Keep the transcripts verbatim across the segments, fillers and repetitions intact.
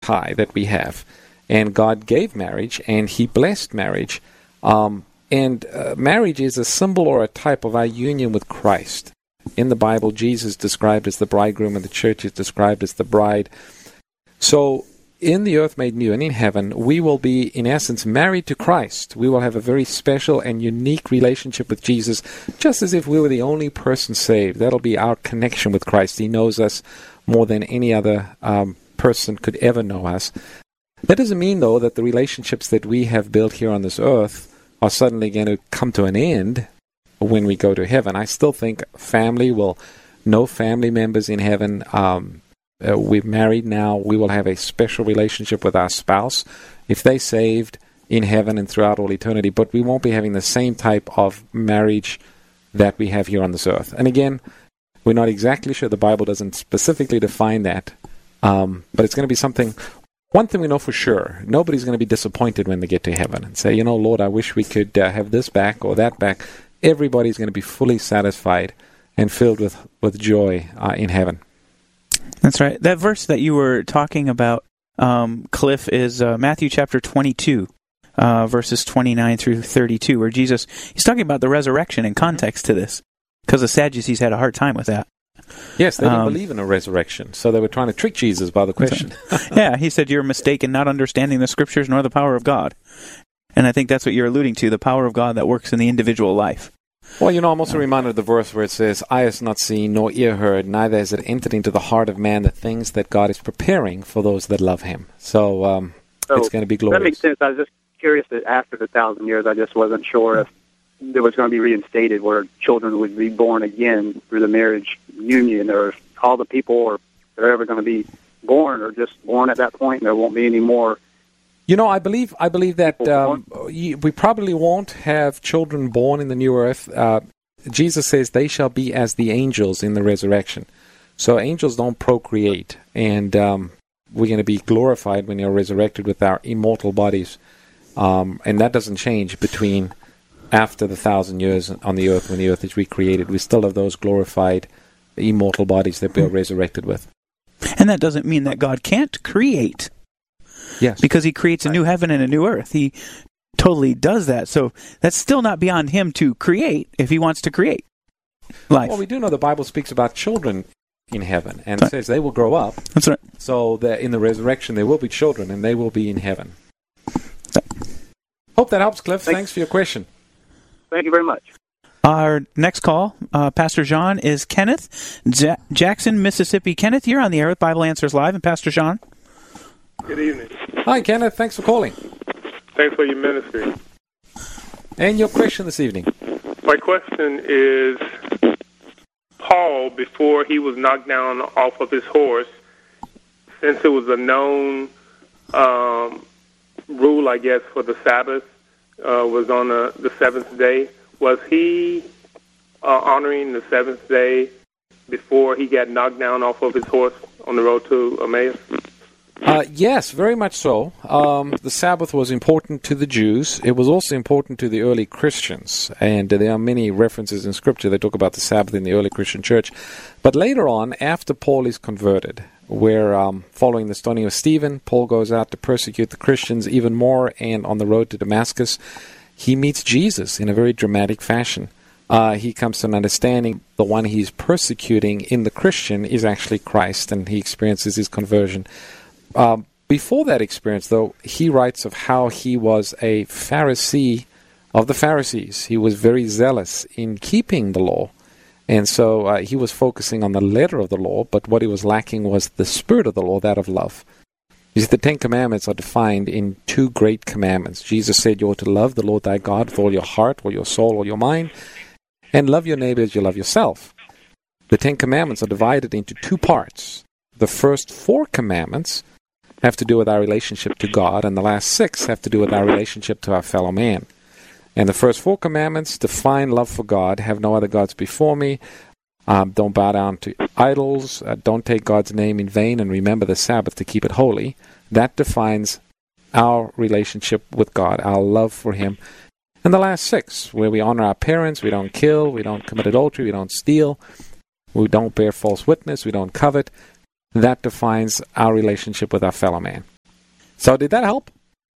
tie that we have. And God gave marriage, and He blessed marriage. Um, and uh, marriage is a symbol or a type of our union with Christ. In the Bible, Jesus is described as the bridegroom, and the church is described as the bride. So, in the earth made new and in heaven, we will be, in essence, married to Christ. We will have a very special and unique relationship with Jesus, just as if we were the only person saved. That'll be our connection with Christ. He knows us more than any other um, person could ever know us. That doesn't mean, though, that the relationships that we have built here on this earth are suddenly going to come to an end when we go to heaven. I still think family will, no family members in heaven. Um, uh, we're married now. We will have a special relationship with our spouse if they saved in heaven and throughout all eternity, but we won't be having the same type of marriage that we have here on this earth. And again, we're not exactly sure. The Bible doesn't specifically define that, um, but it's going to be something. One thing we know for sure, nobody's going to be disappointed when they get to heaven and say, you know, Lord, I wish we could uh, have this back or that back. Everybody's going to be fully satisfied and filled with, with joy uh, in heaven. That's right. That verse that you were talking about, um, Cliff, is uh, Matthew chapter twenty-two, uh, verses twenty-nine through thirty-two, where Jesus, he's talking about the resurrection in context to this, because the Sadducees had a hard time with that. Yes, they didn't um, believe in a resurrection, so they were trying to trick Jesus by the question. Yeah, he said, you're mistaken, not understanding the Scriptures nor the power of God. And I think that's what you're alluding to, the power of God that works in the individual life. Well, you know, I'm also reminded of the verse where it says, eye has not seen, nor ear heard, neither has it entered into the heart of man the things that God is preparing for those that love Him. So, um, so it's going to be glorious. That makes sense. I was just curious that after the thousand years, I just wasn't sure if there was going to be reinstated where children would be born again through the marriage union, or if all the people that are ever going to be born are just born at that point and there won't be any more. You know, I believe I believe that um, we probably won't have children born in the new earth. Uh, Jesus says they shall be as the angels in the resurrection. So angels don't procreate, and um, we're going to be glorified when you're resurrected with our immortal bodies. Um, and that doesn't change between after the thousand years on the earth when the earth is recreated. We still have those glorified immortal bodies that we're resurrected with. And that doesn't mean that God can't create. Yes. Because He creates a new heaven and a new earth. He totally does that. So that's still not beyond Him to create if He wants to create life. Well, we do know the Bible speaks about children in heaven, and That's it says they will grow up. That's right. So that in the resurrection there will be children, and they will be in heaven. Hope that helps, Cliff. Thanks, Thanks for your question. Thank you very much. Our next call, uh, Pastor John, is Kenneth, Ja- Jackson, Mississippi. Kenneth, you're on the air with Bible Answers Live, and Pastor John. Good evening. Hi, Kenneth. Thanks for calling. Thanks for your ministry. And your question this evening. My question is, Paul, before he was knocked down off of his horse, since it was a known um, rule, I guess, for the Sabbath, uh, was on the, the seventh day, was he uh, honoring the seventh day before he got knocked down off of his horse on the road to Emmaus? Uh, yes, very much so. Um, the Sabbath was important to the Jews. It was also important to the early Christians. And uh, there are many references in Scripture that talk about the Sabbath in the early Christian church. But later on, after Paul is converted, where um, following the stoning of Stephen, Paul goes out to persecute the Christians even more, and on the road to Damascus, he meets Jesus in a very dramatic fashion. Uh, he comes to an understanding the one he's persecuting in the Christian is actually Christ, and he experiences his conversion. Um, before that experience, though, he writes of how he was a Pharisee of the Pharisees. He was very zealous in keeping the law, and so uh, he was focusing on the letter of the law, but what he was lacking was the spirit of the law, that of love. You see, the Ten Commandments are defined in two great commandments. Jesus said you ought to love the Lord thy God with all your heart, or your soul, or your mind, and love your neighbor as you love yourself. The Ten Commandments are divided into two parts. The first four commandments have to do with our relationship to God, and the last six have to do with our relationship to our fellow man. And the first four commandments define love for God: have no other gods before me, um, don't bow down to idols, uh, don't take God's name in vain, and remember the Sabbath to keep it holy. That defines our relationship with God, our love for Him. And the last six, where we honor our parents, we don't kill, we don't commit adultery, we don't steal, we don't bear false witness, we don't covet. That defines our relationship with our fellow man. So did that help?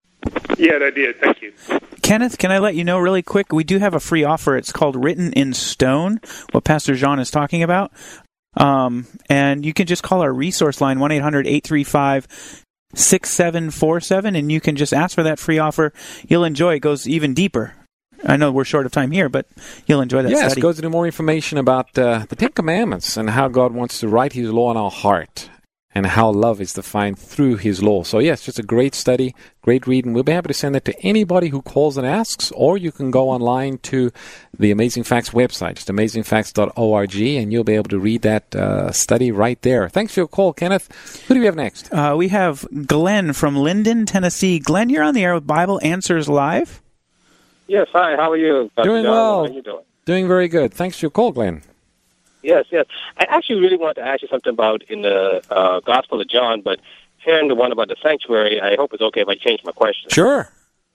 Yeah, that did. Thank you. Kenneth, can I let you know really quick? We do have a free offer. It's called Written in Stone, what Pastor Jean is talking about. Um, and you can just call our resource line, one eight hundred eight three five six seven four seven, and you can just ask for that free offer. You'll enjoy it. It goes even deeper. I know we're short of time here, but you'll enjoy that yes, study. Yes, it goes into more information about uh, the Ten Commandments and how God wants to write His law in our heart and how love is defined through His law. So, yes, just a great study, great read, and we'll be happy to send it to anybody who calls and asks, or you can go online to the Amazing Facts website, just amazing facts dot org, and you'll be able to read that uh, study right there. Thanks for your call, Kenneth. Who do we have next? Uh, we have Glenn from Linden, Tennessee. Glenn, you're on the air with Bible Answers Live. Yes, hi, how are you? Doctor Doing John? well. How are you doing? Doing very good. Thanks for your call, Glenn. Yes, yes. I actually really wanted to ask you something about in the uh, Gospel of John, but hearing the one about the sanctuary, I hope it's okay if I change my question. Sure.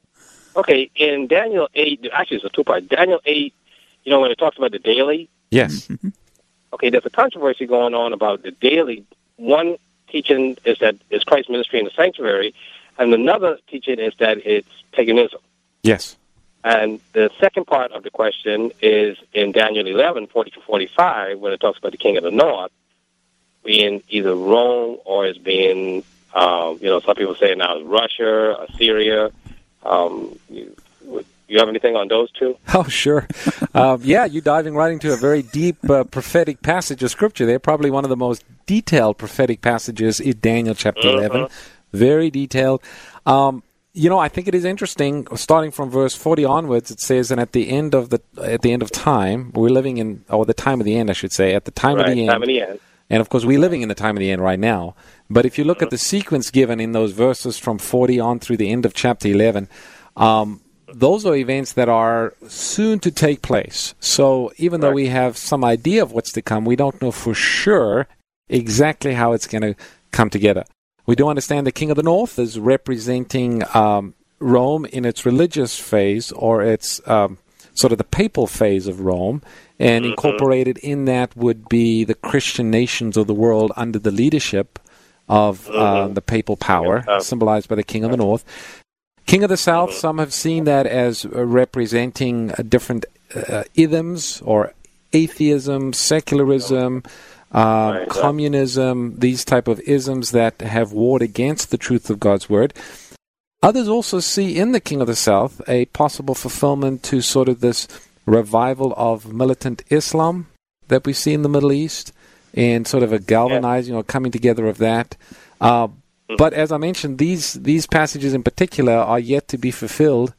Okay, in Daniel eight, actually it's a two-part. Daniel eight, you know, when it talks about the daily, Yes. okay, there's a controversy going on about the daily. One teaching is that it's Christ's ministry in the sanctuary, and another teaching is that it's paganism. Yes. And the second part of the question is in Daniel eleven, forty to forty-five, when it talks about the king of the north being either Rome or as being, um, you know, some people say now it's Russia, Assyria. Um, you, you have anything on those two? Oh, sure. uh, yeah, you're diving right into a very deep uh, prophetic passage of Scripture there. Probably one of the most detailed prophetic passages is Daniel chapter Mm-hmm. eleven. Very detailed. Um, You know, I think it is interesting. Starting from verse forty onwards, it says, "And at the end of the at the end of time, we're living in, or the time of the end, I should say, at the time right, of the end." Time of the end. And of course, we're living in the time of the end right now. But if you look at the sequence given in those verses from forty on through the end of chapter eleven, um, those are events that are soon to take place. So even though we have some idea of what's to come, we don't know for sure exactly how it's going to come together. We do understand the King of the North is representing um, Rome in its religious phase, or its um, sort of the papal phase of Rome, and mm-hmm. incorporated in that would be the Christian nations of the world under the leadership of mm-hmm. uh, the papal power, mm-hmm. symbolized by the King of the North. King of the South, mm-hmm. some have seen that as uh, representing uh, different uh, isms or atheism, secularism, Uh, right, communism, these type of isms that have warred against the truth of God's Word. Others also see in the King of the South a possible fulfillment to sort of this revival of militant Islam that we see in the Middle East, and sort of a galvanizing yeah. or coming together of that. Uh, but as I mentioned, these, these passages in particular are yet to be fulfilled,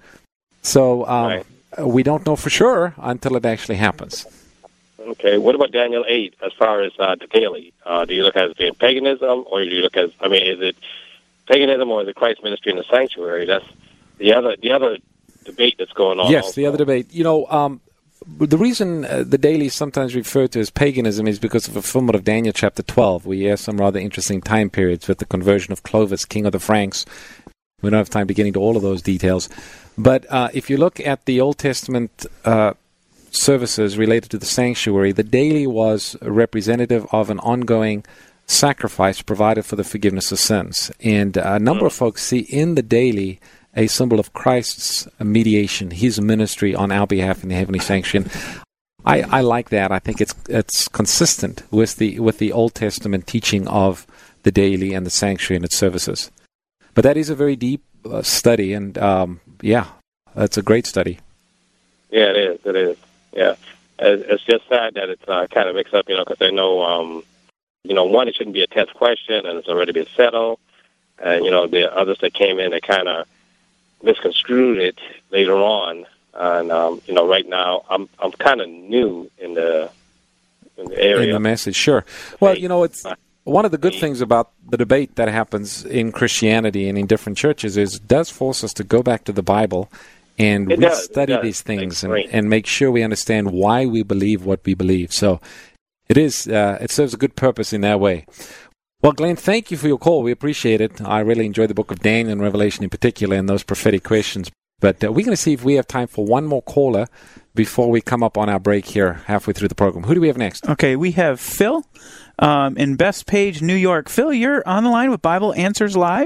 so um, right. we don't know for sure until it actually happens. Okay, what about Daniel eight as far as uh, the daily? Uh, do you look at it as being paganism, or do you look at, I mean, is it paganism or is it Christ's ministry in the sanctuary? That's the other the other debate that's going on. Yes, also. the other debate. You know, um, the reason uh, the daily is sometimes referred to as paganism is because of the fulfillment of Daniel chapter twelve, where you have some rather interesting time periods with the conversion of Clovis, king of the Franks. We don't have time to get into all of those details. But uh, if you look at the Old Testament uh services related to the sanctuary, the daily was representative of an ongoing sacrifice provided for the forgiveness of sins. And a number of folks see in the daily a symbol of Christ's mediation, his ministry on our behalf in the heavenly sanctuary. I, I like that. I think it's it's consistent with the with the Old Testament teaching of the daily and the sanctuary and its services. But that is a very deep uh, study, and um, yeah, it's a great study. Yeah, it is. It is. Yeah, it's just sad that it's uh, kind of mixed up, you know, because I know, um, you know, one, it shouldn't be a test question, and it's already been settled. And, you know, the others that came in, they kind of misconstrued it later on. And, um, you know, right now, I'm I'm kind of new in the in the area. In the message, sure. Well, you know, it's one of the good things about the debate that happens in Christianity and in different churches is it does force us to go back to the Bible and it we does, study these things and, and make sure we understand why we believe what we believe. So it is uh, it serves a good purpose in that way. Well, Glenn, thank you for your call. We appreciate it. I really enjoy the book of Daniel and Revelation in particular and those prophetic questions. But uh, we're going to see if we have time for one more caller before we come up on our break here halfway through the program. Who do we have next? Okay, we have Phil um, in Best Page, New York. Phil, you're on the line with Bible Answers Live.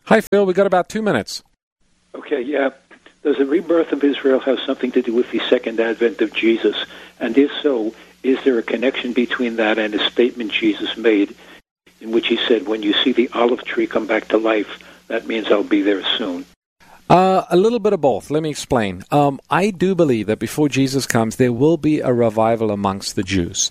Hi, Phil. We got about two minutes. Okay, yeah. Does the rebirth of Israel have something to do with the second advent of Jesus? And if so, is there a connection between that and a statement Jesus made in which he said, when you see the olive tree come back to life, that means I'll be there soon? Uh, a little bit of both. Let me explain. Um, I do believe that before Jesus comes, there will be a revival amongst the Jews.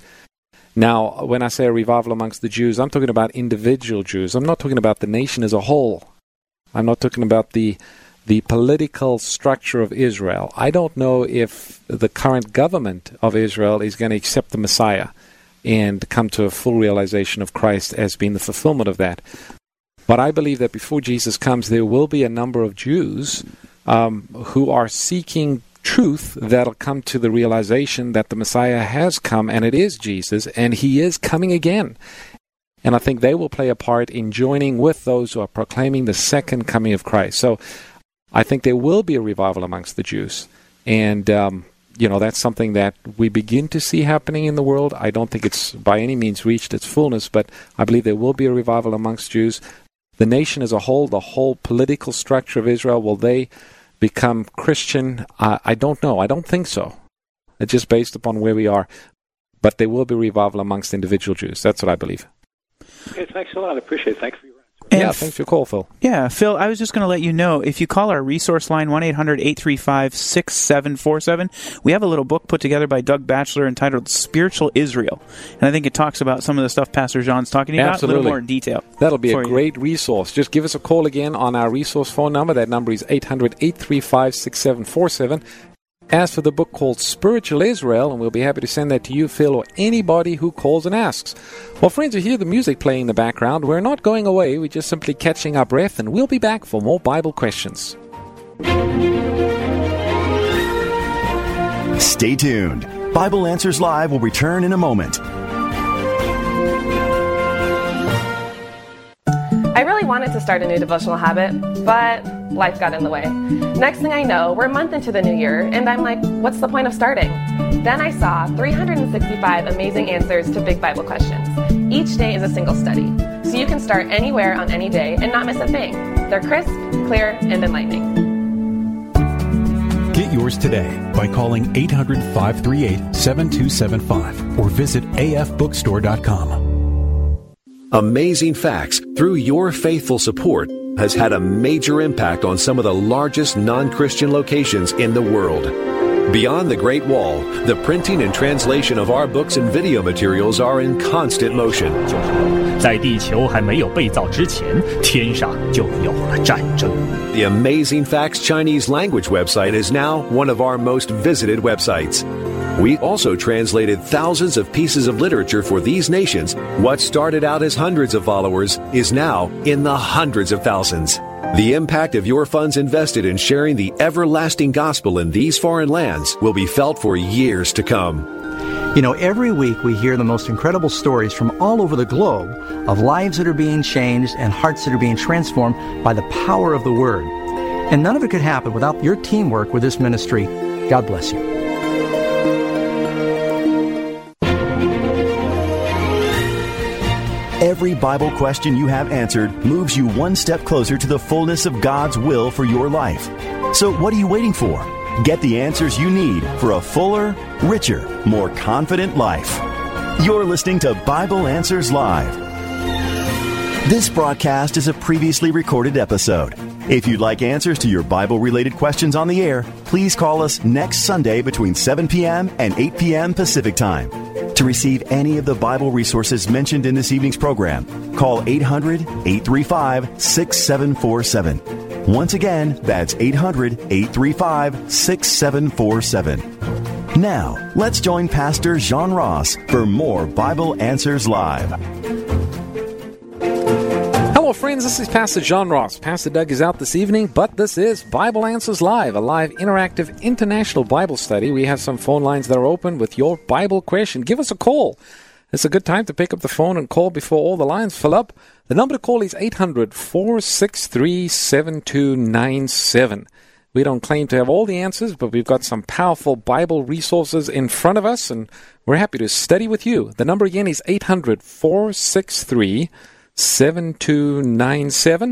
Now, when I say a revival amongst the Jews, I'm talking about individual Jews. I'm not talking about the nation as a whole. I'm not talking about the the political structure of Israel. I don't know if the current government of Israel is going to accept the Messiah and come to a full realization of Christ as being the fulfillment of that. But I believe that before Jesus comes, there will be a number of Jews um, who are seeking truth that'll come to the realization that the Messiah has come, and it is Jesus, and he is coming again. And I think they will play a part in joining with those who are proclaiming the second coming of Christ. So I think there will be a revival amongst the Jews. And, um, you know, that's something that we begin to see happening in the world. I don't think it's by any means reached its fullness, but I believe there will be a revival amongst Jews. The nation as a whole, the whole political structure of Israel, will they become Christian? Uh, I don't know. I don't think so. It's just based upon where we are. But there will be revival amongst individual Jews. That's what I believe. Okay, thanks a lot. I appreciate it. Thanks for your answer. And yeah, f- thanks for your call, Phil. Yeah, Phil, I was just going to let you know, if you call our resource line, one eight hundred eight three five six seven four seven, we have a little book put together by Doug Batchelor entitled Spiritual Israel. And I think it talks about some of the stuff Pastor John's talking about Absolutely. a little more in detail. That'll be a you. great resource. Just give us a call again on our resource phone number. That number is eight hundred eight three five six seven four seven. Ask for the book called Spiritual Israel, and we'll be happy to send that to you, Phil, or anybody who calls and asks. Well, friends, you hear the music playing in the background. We're not going away. We're just simply catching our breath, and we'll be back for more Bible questions. Stay tuned. Bible Answers Live will return in a moment. I really wanted to start a new devotional habit, but life got in the way. Next thing I know, we're a month into the new year, and I'm like, what's the point of starting? Then I saw three hundred sixty-five amazing answers to big Bible questions. Each day is a single study, so you can start anywhere on any day and not miss a thing. They're crisp, clear, and enlightening. Get yours today by calling eight hundred five three eight seven two seven five or visit a f bookstore dot com. Amazing Facts, through your faithful support, has had a major impact on some of the largest non-Christian locations in the world. Beyond the Great Wall, the printing and translation of our books and video materials are in constant motion. 在地球还没有被造之前，天上就有了战争。 The Amazing Facts Chinese language website is now one of our most visited websites. We also translated thousands of pieces of literature for these nations. What started out as hundreds of followers is now in the hundreds of thousands. The impact of your funds invested in sharing the everlasting gospel in these foreign lands will be felt for years to come. You know, every week we hear the most incredible stories from all over the globe of lives that are being changed and hearts that are being transformed by the power of the Word. And none of it could happen without your teamwork with this ministry. God bless you. Every Bible question you have answered moves you one step closer to the fullness of God's will for your life. So what are you waiting for? Get the answers you need for a fuller, richer, more confident life. You're listening to Bible Answers Live. This broadcast is a previously recorded episode. If you'd like answers to your Bible-related questions on the air, please call us next Sunday between seven p.m. and eight p.m. Pacific Time. To receive any of the Bible resources mentioned in this evening's program, call eight hundred eight three five six seven four seven. Once again, that's eight hundred eight three five six seven four seven. Now, let's join Pastor John Ross for more Bible Answers Live. Hello, friends. This is Pastor John Ross. Pastor Doug is out this evening, but this is Bible Answers Live, a live interactive international Bible study. We have some phone lines that are open with your Bible question. Give us a call. It's a good time to pick up the phone and call before all the lines fill up. The number to call is eight hundred four six three seven two nine seven. We don't claim to have all the answers, but we've got some powerful Bible resources in front of us, and we're happy to study with you. The number again is eight hundred four six three seven two nine seven.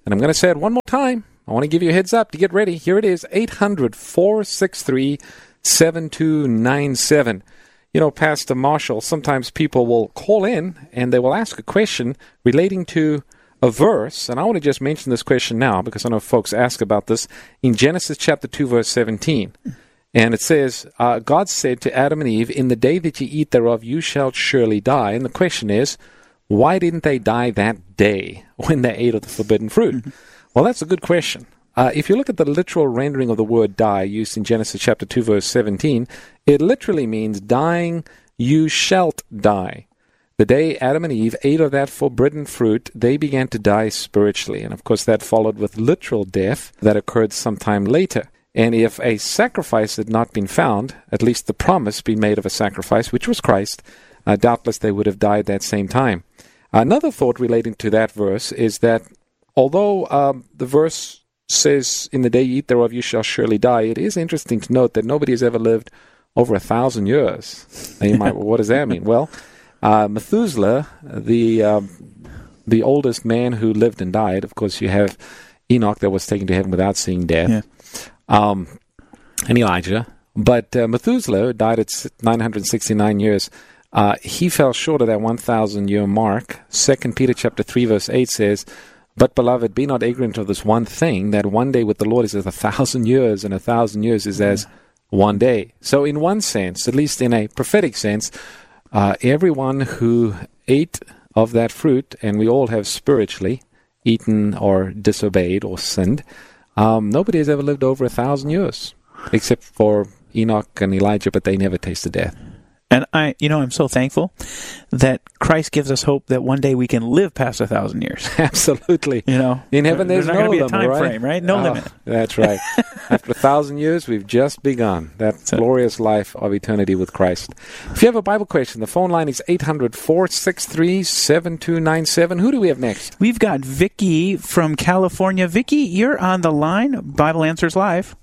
And I'm going to say it one more time. I want to give you a heads up to get ready. Here it is, eight hundred, four six three, seven two nine seven. You know, Pastor Marshall, sometimes people will call in and they will ask a question relating to a verse. And I want to just mention this question now because I know folks ask about this. In Genesis chapter two, verse seventeen. And it says, uh, God said to Adam and Eve, in the day that you eat thereof, you shall surely die. And the question is, why didn't they die that day when they ate of the forbidden fruit? Mm-hmm. Well, that's a good question. Uh, if you look at the literal rendering of the word die used in Genesis chapter two, verse seventeen, it literally means dying, you shalt die. The day Adam and Eve ate of that forbidden fruit, they began to die spiritually. And of course, that followed with literal death that occurred sometime later. And if a sacrifice had not been found, at least the promise being made of a sacrifice, which was Christ, uh, doubtless they would have died that same time. Another thought relating to that verse is that although um, the verse says, in the day you eat thereof you shall surely die, it is interesting to note that nobody has ever lived over a thousand years. Now you might, well, what does that mean? Well, uh, Methuselah, the uh, the oldest man who lived and died, of course you have Enoch that was taken to heaven without seeing death. Yeah. Um, and Elijah. But uh, Methuselah died at nine hundred sixty-nine years. Uh, he fell short of that one thousand year mark. Second Peter chapter three, verse eight says, but, beloved, be not ignorant of this one thing, that one day with the Lord is as a thousand years, and a thousand years is as one day. So in one sense, at least in a prophetic sense, uh, everyone who ate of that fruit, and we all have spiritually eaten or disobeyed or sinned, Um, nobody has ever lived over a thousand years, except for Enoch and Elijah, but they never tasted death. And I, you know, I'm so thankful that Christ gives us hope that one day we can live past a thousand years. Absolutely. You know, in heaven there's, there's no not going to be a limit, time right? frame, right? No oh, limit. That's right. After a thousand years, we've just begun that so, glorious life of eternity with Christ. If you have a Bible question, the phone line is eight hundred, four six three, seven two nine seven. Who do we have next? We've got Vicky from California. Vicky, you're on the line. Bible Answers Live.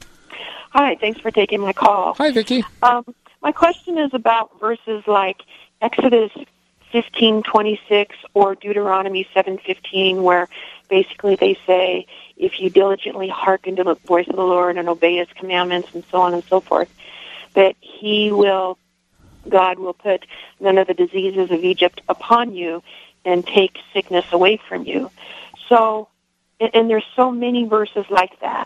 Hi, thanks for taking my call. Hi, Vicky. Um, my question is about verses like Exodus fifteen twenty-six or Deuteronomy seven fifteen, where basically they say, if you diligently hearken to the voice of the Lord and obey His commandments and so on and so forth, that He will, God will put none of the diseases of Egypt upon you and take sickness away from you. So, and, and there's so many verses like that.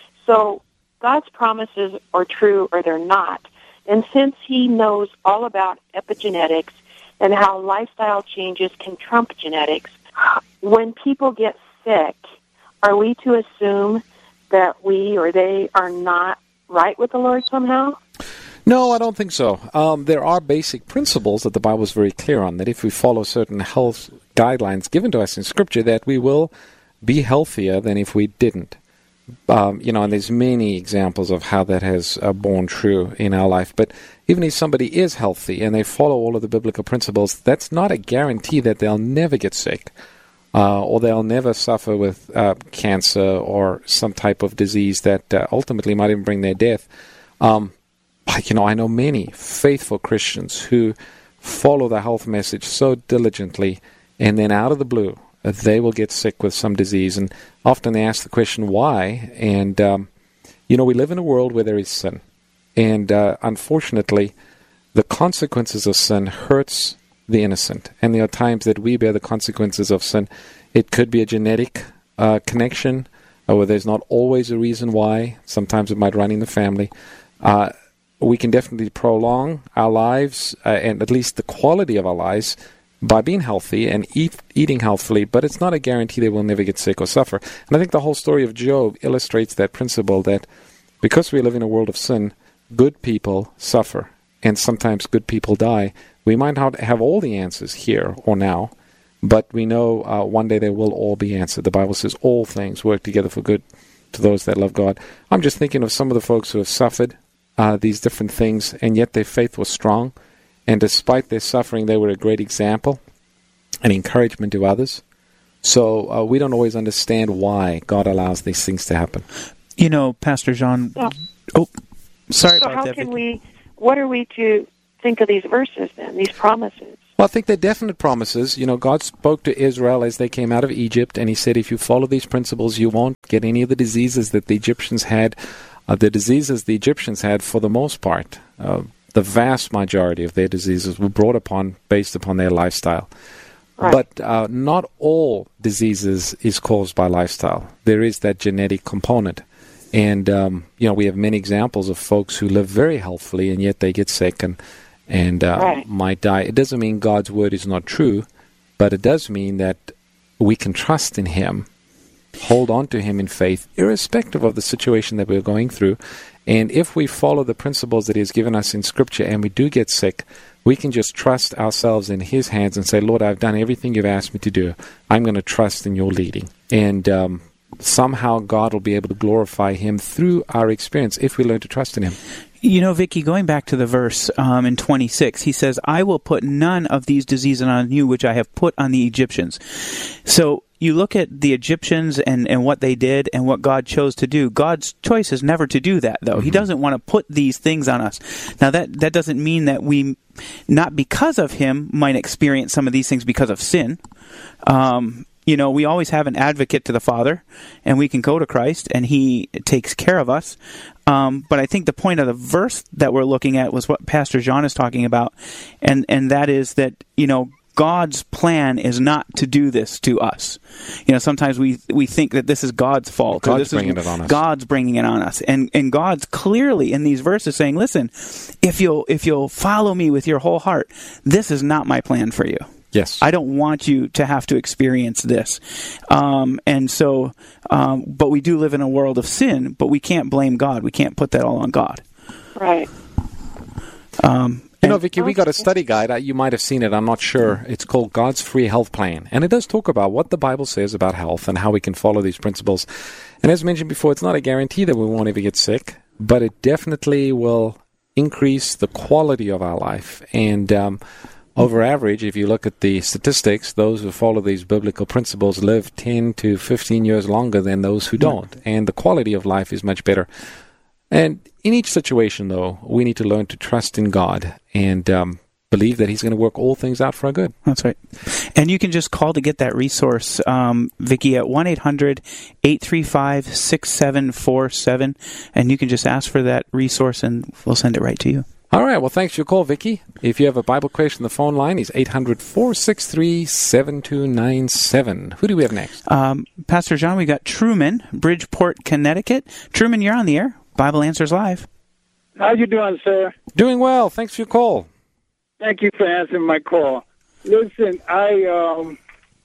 So God's promises are true or they're not. And since He knows all about epigenetics and how lifestyle changes can trump genetics, when people get sick, are we to assume that we or they are not right with the Lord somehow? No, I don't think so. Um, there are basic principles that the Bible is very clear on, that if we follow certain health guidelines given to us in Scripture, that we will be healthier than if we didn't. Um, you know, and there's many examples of how that has uh, borne true in our life. But even if somebody is healthy and they follow all of the biblical principles, that's not a guarantee that they'll never get sick uh, or they'll never suffer with uh, cancer or some type of disease that uh, ultimately might even bring their death. Um, you know, I know many faithful Christians who follow the health message so diligently, and then out of the blue, they will get sick with some disease. And often they ask the question, why? And, um, you know, we live in a world where there is sin. And uh, unfortunately, the consequences of sin hurts the innocent. And there are times that we bear the consequences of sin. It could be a genetic uh, connection, or where there's not always a reason why. Sometimes it might run in the family. Uh, we can definitely prolong our lives, uh, and at least the quality of our lives, by being healthy and eat, eating healthily, but it's not a guarantee they will never get sick or suffer. And I think the whole story of Job illustrates that principle, that because we live in a world of sin, good people suffer, and sometimes good people die. We might not have all the answers here or now, but we know uh, one day they will all be answered. The Bible says all things work together for good to those that love God. I'm just thinking of some of the folks who have suffered uh, these different things, and yet their faith was strong. And despite their suffering, they were a great example and encouragement to others. So uh, we don't always understand why God allows these things to happen. You know, Pastor John... So, oh, sorry so about how that. Can we, what are we to think of these verses then, these promises? Well, I think they're definite promises. You know, God spoke to Israel as they came out of Egypt, and he said, if you follow these principles, you won't get any of the diseases that the Egyptians had. Uh, the diseases the Egyptians had, for the most part, uh, the vast majority of their diseases were brought upon based upon their lifestyle. Right. But uh, not all diseases is caused by lifestyle. There is that genetic component. And, um, you know, we have many examples of folks who live very healthfully, and yet they get sick and and uh, right. might die. It doesn't mean God's word is not true, but it does mean that we can trust in him, hold on to him in faith, irrespective of the situation that we're going through. And if we follow the principles that he has given us in Scripture and we do get sick, we can just trust ourselves in his hands and say, Lord, I've done everything you've asked me to do. I'm going to trust in your leading. And um, somehow God will be able to glorify him through our experience if we learn to trust in him. You know, Vicky, going back to the verse um, in twenty-six, he says, I will put none of these diseases on you which I have put on the Egyptians. So you look at the Egyptians and, and what they did and what God chose to do. God's choice is never to do that, though. Mm-hmm. He doesn't want to put these things on us. Now, that, that doesn't mean that we, not because of him, might experience some of these things because of sin. Um You know, we always have an advocate to the Father, and we can go to Christ, and he takes care of us. Um, but I think the point of the verse that we're looking at was what Pastor John is talking about, and, and that is that, you know, God's plan is not to do this to us. You know, sometimes we we think that this is God's fault. God's or this bringing is, it on us. God's bringing it on us. And and God's clearly in these verses saying, listen, if you'll if you'll follow me with your whole heart, this is not my plan for you. Yes. I don't want you to have to experience this. Um, and so, um, but we do live in a world of sin, but we can't blame God. We can't put that all on God. Right. Um, you know, Vicky, we got a study guide. You might have seen it. I'm not sure. It's called God's Free Health Plan. And it does talk about what the Bible says about health and how we can follow these principles. And as mentioned before, it's not a guarantee that we won't ever get sick, but it definitely will increase the quality of our life. And um over average, if you look at the statistics, those who follow these biblical principles live ten to fifteen years longer than those who don't. And the quality of life is much better. And in each situation, though, we need to learn to trust in God and um, believe that he's going to work all things out for our good. That's right. And you can just call to get that resource, um, Vicky, at one eight hundred eight three five six seven four seven. And you can just ask for that resource, and we'll send it right to you. All right. Well, thanks for your call, Vicky. If you have a Bible question, the phone line is eight hundred four six three seven two nine seven. Who do we have next? Um, Pastor John, we got Truman, Bridgeport, Connecticut. Truman, you're on the air. Bible Answers Live. How you doing, sir? Doing well. Thanks for your call. Thank you for answering my call. Listen, I um,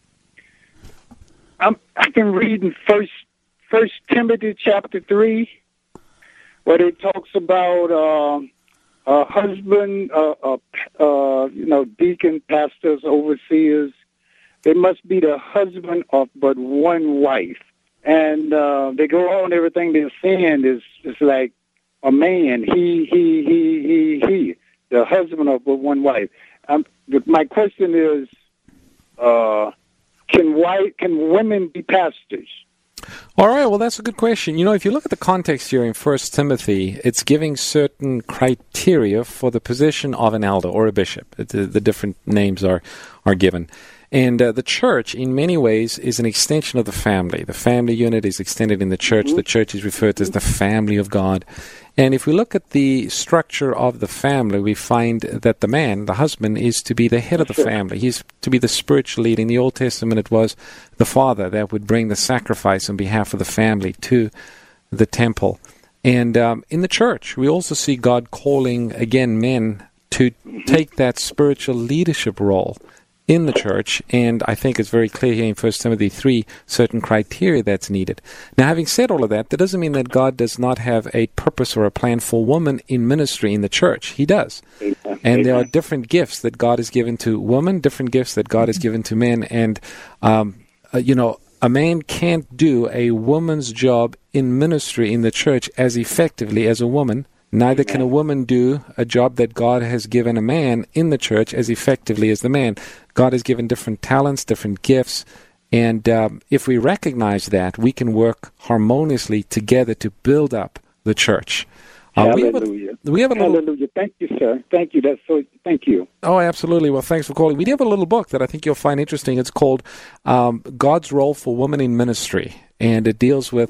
I'm I've been reading First First Timothy chapter three, where it talks about. Um, Uh, husband, uh, uh, uh, you know, deacon, pastors, overseers, they must be the husband of but one wife. And uh, they go on, everything they're saying is, is like a man, he, he, he, he, he, the husband of but one wife. Um, my question is, uh, can white, can women be pastors? All right, well, that's a good question. You know, if you look at the context here in First Timothy, it's giving certain criteria for the position of an elder or a bishop. The, the different names are, are given. And uh, the church, in many ways, is an extension of the family. The family unit is extended in the church. Mm-hmm. The church is referred to as the family of God. And if we look at the structure of the family, we find that the man, the husband, is to be the head of the family. He's to be the spiritual lead. In the Old Testament, it was the father that would bring the sacrifice on behalf of the family to the temple. And um, in the church, we also see God calling, again, men to take that spiritual leadership role in the church, and I think it's very clear here in First Timothy three, certain criteria that's needed. Now, having said all of that, that doesn't mean that God does not have a purpose or a plan for women in ministry in the church. He does. And there are different gifts that God has given to women, different gifts that God has given to men, and, um, uh, you know, a man can't do a woman's job in ministry in the church as effectively as a woman. Neither can a woman do a job that God has given a man in the church as effectively as the man. God has given different talents, different gifts, and um, if we recognize that, we can work harmoniously together to build up the church. Uh, we have a- Hallelujah. we have a little- Hallelujah. Thank you, sir. Thank you. That's so. Thank you. Oh, absolutely. Well, thanks for calling. We do have a little book that I think you'll find interesting. It's called um, God's Role for Women in Ministry, and it deals with